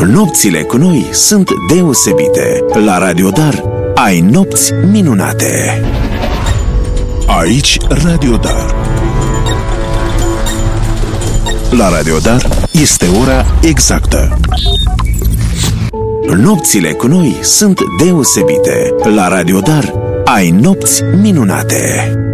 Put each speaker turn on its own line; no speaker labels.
Nopțile cu noi sunt deosebite. La Radio Dar ai nopți minunate. Aici Radio Dar. La Radio Dar este ora exactă. Nopțile cu noi sunt deosebite. La Radio Dar ai nopți minunate.